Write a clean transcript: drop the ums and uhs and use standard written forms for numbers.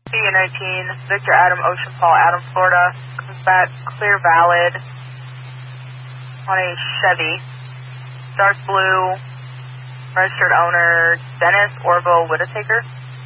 PU19, Victor Adam, Ocean Paul, Adam, Florida, comes back clear valid on a Chevy, dark blue, registered owner, Dennis Orville Whittaker.